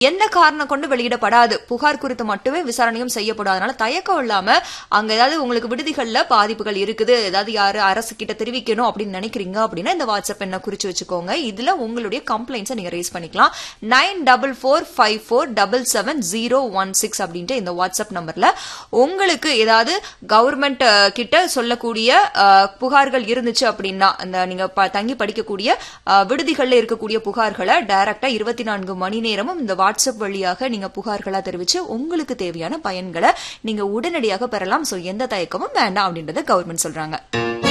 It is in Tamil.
எந்த காரணம் கொண்டு வெளியிடப்படாது. புகார் குறித்து மட்டுமே விசாரணையும் செய்யப்படும். அதனால தயக்கம் இல்லாம அங்க ஏதாவது உங்களுக்கு விடுதிகள்ல பாதிப்புகள் இருக்குது, ஏதாவது யாரு அரசு கிட்ட தெரிவிக்கணும் அப்படின்னு நினைக்கிறீங்க அப்படின்னா இந்த வாட்ஸ்அப் என்ன குறிச்சு வச்சுக்கோங்க. இதுல உங்களுடைய கம்ப்ளைண்ட்ஸை நீங்க ரேஸ் பண்ணிக்கலாம். 9445477016 அப்படின்ட்டு இந்த வாட்ஸ்அப் நம்பர்ல உங்களுக்கு ஏதாவது கவர்மெண்ட் கிட்ட சொல்லக்கூடிய புகார்கள் இருந்துச்சு அப்படின்னா, அந்த நீங்க தங்கி படிக்கக்கூடிய விடுதிகள்ல இருக்கக்கூடிய புகார்களை டைரக்டா 24 மணி நேரமும் இந்த வாட்ஸ்அப் வழியாக நீங்க புகார்களா தெரிவிச்சு உங்களுக்கு தேவையான பயன்களை நீங்க உடனடியாக பெறலாம். சோ எந்த தயக்கமும் வேண்டாம் அப்படின்றத கவர்மெண்ட் சொல்றாங்க.